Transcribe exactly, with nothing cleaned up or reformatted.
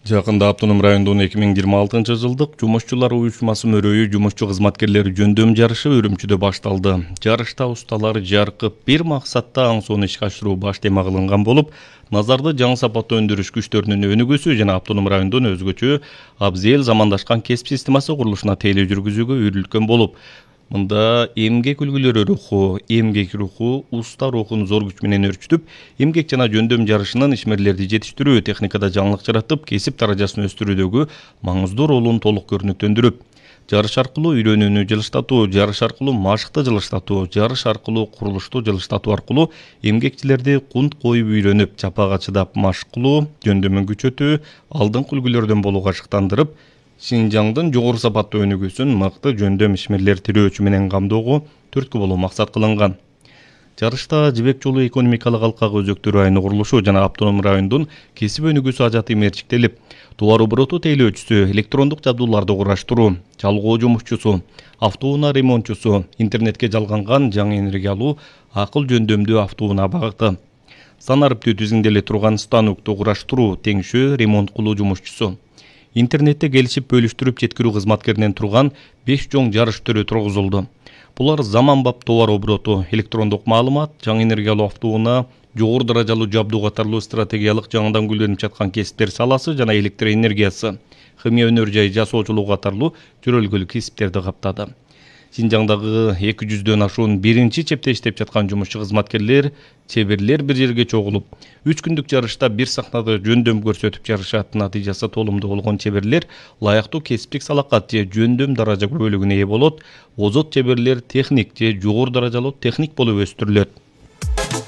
Жакында Автоном районунун эки миң жыйырма алтынчы жылдык жумушчулар уюшмасы мөрөйү жумушчу кызматкерлери жөндөм жарышы Үрүмчүдө башталды. Жарышта усталар жаркып бир максатта аң сонун ишке ашыруу баш тема кылынган болуп, назарды жаңы сапаттуу өндүрүш күчтөрүнүн өнүгүүсү жана автоном райондун өзгөчө абзел замандашкан кесип системасы курулушуна тейлөө жүргүзүүгө үйрүлткөн болуп, мында эмгек үлгүлөрү руху, эмгек руху уста рухун зор күч менен өрчүтүп, эмгек жана жөндөм жарышынан ишмерлерди жетиштирүү, техникада жаңылык жаратып, кесип даражасын өстүрүүдөгү маңыздуу ролун толук көрүнүктөндүрүп, жарыш аркылуу үйрөнүүнү жылыштатуу, жарыш аркылуу машыкты жылыштатуу, жарыш аркылуу курулушту жылыштатуу аркылуу эмгекчилерди кунт коюп үйрөнүп, чапага чыдап машык кылуу, жөндөмүн күчөтүү, алдыңкы үлгүлөрдөн болууга шыктандырып, Шинжаңдын жогору сапаттуу өнүгүүсүн мыкты жөндөм ишмерлер тирөөчү менен камдоого түрткү болуу максат кылынган. Жарышта Жибек жолу экономикалык алкагы өзөктүү району курулушу жана Автоном райондун кесип өнүгүүсү ажаты мерчиктелип, товар обороту тейлөөчүсү, электрондук жабдууларды кураштыруу, чалгуу жумушчусу, автоунаа ремонтчусу, интернетке жалганган жаңы энергиялуу акыл жөндөмдүү автоунаа багыты, сан арыптуу тизгинделе турган станокту кураштыруу, теңшөө ремонт кылуу жумушчусу. Интернетте келишип бөлүштүрүп жеткирүү кызматкеринен турган беш чоң жарыш төрү тургузулду. Булар заманбап товар обороту, электрондук маалымат, жаңы энергиялуу автоунаа, жогору даражалуу жабдуу катарлуу стратегиялык жаңыдан гүлдөнүп жаткан кесиптер саласы жана электр энергиясы, химия өнөр жай жасоочулук катарлуу жөрөлгөлүк кесиптерди каптады. Шинжаңдагы эки жүздөн ашуун биринчи чепте иштеп жаткан жумушчу кызматкерлер, чеберлер бир жерге чогулуп, үч күндүк жарышта бир сахнада жөндөм көрсөтүп жарышат. Натыйжасы толумдуу болгон чеберлер лайыктуу кесиптик салакат же жөндөм даража көбөлүгүнө ээ болот. Озот чеберлер техник же жогору даражалуу техник болуп өстүрүлөт.